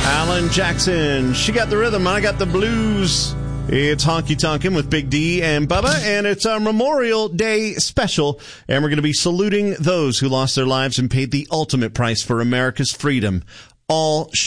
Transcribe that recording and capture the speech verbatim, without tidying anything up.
Alan Jackson, she got the rhythm, I got the blues. It's Honky Tonkin' with Big D and Bubba, and it's our Memorial Day special, and we're going to be saluting those who lost their lives and paid the ultimate price for America's freedom. All